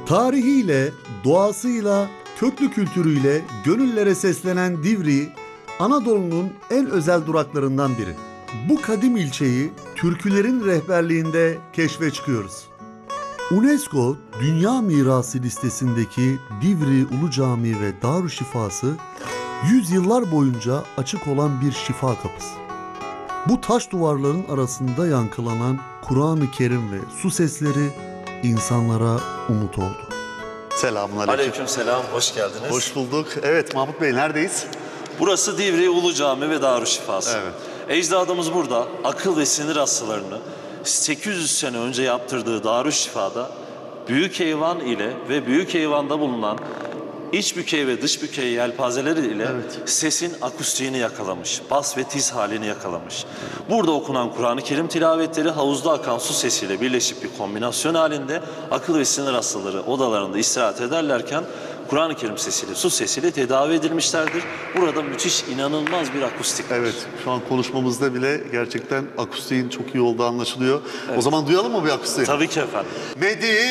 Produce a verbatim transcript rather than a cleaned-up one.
Tarihiyle, doğasıyla, köklü kültürüyle gönüllere seslenen Divriği, Anadolu'nun en özel duraklarından biri. Bu kadim ilçeyi türkülerin rehberliğinde keşfe çıkıyoruz. UNESCO Dünya Mirası listesindeki Divriği Ulu Camii ve Darüşşifası, yüzyıllar boyunca açık olan bir şifa kapısı. Bu taş duvarların arasında yankılanan Kur'an-ı Kerim ve su sesleri insanlara umut oldu. Selamünaleyküm. Aleykümselam, hoş geldiniz. Hoş bulduk. Evet Mahmut Bey, neredeyiz? Burası Divriği Ulu Cami ve Darüşşifası. Evet. Ecdadımız burada akıl ve sinir hastalarını sekiz yüz sene önce yaptırdığı Darüşşifa'da Büyük Eyvan ile ve Büyük Eyvan'da bulunan iç bükey ve dış bükey yelpazeleri ile Evet. sesin akustiğini yakalamış, bas ve tiz halini yakalamış. Burada okunan Kur'an-ı Kerim tilavetleri havuzda akan su sesiyle birleşip bir kombinasyon halinde akıl ve sinir hastaları odalarında istirahat ederlerken Kur'an-ı Kerim sesiyle, su sesiyle tedavi edilmişlerdir. Burada müthiş, inanılmaz bir akustik var. Evet, şu an konuşmamızda bile gerçekten akustiğin çok iyi olduğu anlaşılıyor. Evet. O zaman duyalım mı bir akustiği? Tabii ki efendim. Medine